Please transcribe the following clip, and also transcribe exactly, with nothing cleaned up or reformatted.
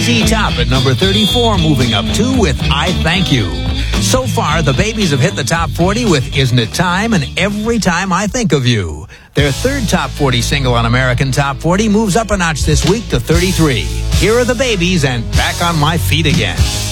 Z Top at number thirty-four, moving up two with I Thank You. So far, the Babies have hit the top forty with Isn't It Time and Every Time I Think of You. Their third top forty single on American Top forty moves up a notch this week to thirty-three. Here are the Babies and Back on My Feet Again.